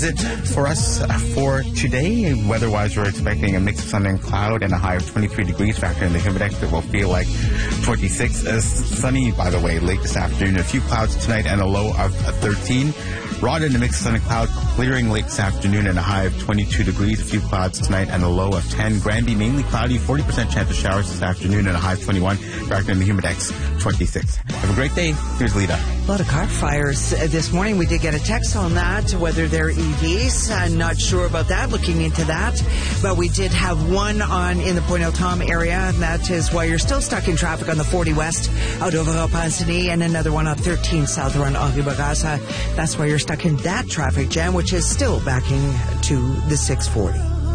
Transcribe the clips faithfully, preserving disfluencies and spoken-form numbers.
It for us for today. Weather-wise, we're expecting a mix of sun and cloud and a high of twenty-three degrees. Factor in the humidex, it will feel like twenty-six. Uh, sunny, by the way, late this afternoon. A few clouds tonight and a low of thirteen. Rawdon, a mix of sun and cloud, clearing late this afternoon and a high of twenty-two degrees. A few clouds tonight and a low of ten. Granby, mainly cloudy, forty percent chance of showers this afternoon and a high of twenty-one. Factor in the humidex, twenty-six. Have a great day. Here's Lita. A lot of car fires uh, this morning. We did get a text on that, whether they're E Vs. I'm not sure about that, looking into that. But we did have one on in the Point El Tom area, and that is why you're still stuck in traffic on the forty West out over Repentigny, and another one on thirteen South around Henri Bourassa. That's why you're stuck in that traffic jam, which is still backing to the six forty.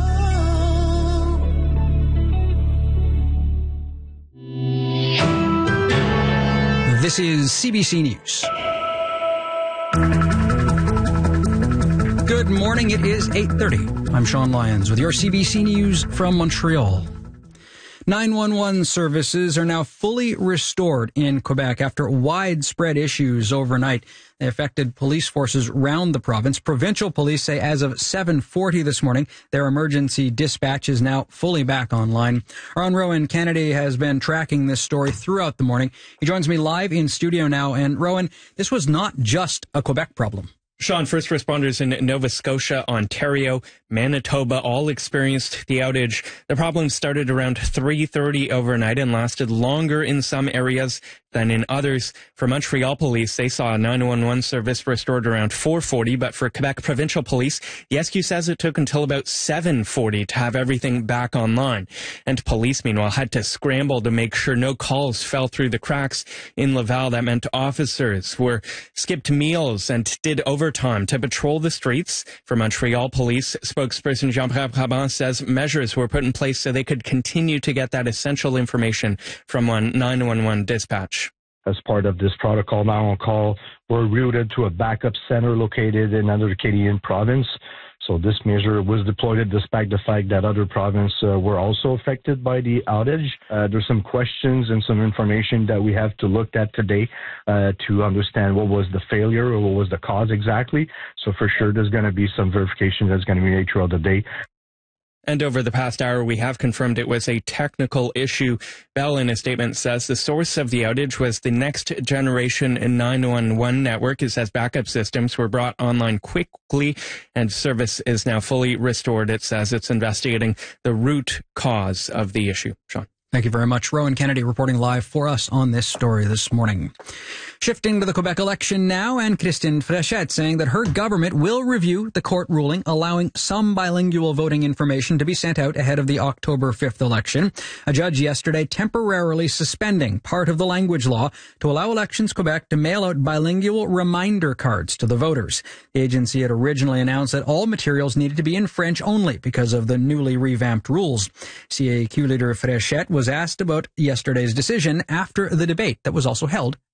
This is C B C News. Good morning. It is eight thirty. I'm Sean Lyons with your C B C News from Montreal. nine one one services are now fully restored in Quebec after widespread issues overnight. They affected police forces around the province. Provincial police say as of seven forty this morning, their emergency dispatch is now fully back online. Our own Rowan Kennedy has been tracking this story throughout the morning. He joins me live in studio now. And Rowan, this was not just a Quebec problem. Sean, first responders in Nova Scotia, Ontario, Manitoba all experienced the outage. The problem started around three thirty overnight and lasted longer in some areas than in others. For Montreal Police, they saw a nine one one service restored around four forty, but for Quebec Provincial Police, the S Q says it took until about seven forty to have everything back online. And police, meanwhile, had to scramble to make sure no calls fell through the cracks. In Laval, that meant officers were skipped meals and did overtime to patrol the streets. For Montreal Police, spokesperson Jean-Pierre Brabant says measures were put in place so they could continue to get that essential information from one nine one one dispatch. As part of this protocol, now on call, we're routed to a backup center located in another Canadian province. So this measure was deployed despite the fact that other provinces uh, were also affected by the outage. Uh, there's some questions and some information that we have to look at today uh, to understand what was the failure or what was the cause exactly. So for sure, there's going to be some verification that's going to be made throughout the day. And over the past hour, we have confirmed it was a technical issue. Bell, in a statement, says the source of the outage was the next generation nine one one network. It says backup systems were brought online quickly and service is now fully restored. It says it's investigating the root cause of the issue. Sean. Thank you very much. Rowan Kennedy reporting live for us on this story this morning. Shifting to the Quebec election now, and Christine Fréchette saying that her government will review the court ruling allowing some bilingual voting information to be sent out ahead of the October fifth election. A judge yesterday temporarily suspending part of the language law to allow Elections Quebec to mail out bilingual reminder cards to the voters. The agency had originally announced that all materials needed to be in French only because of the newly revamped rules. C A Q leader Fréchette was asked about yesterday's decision after the debate that was also held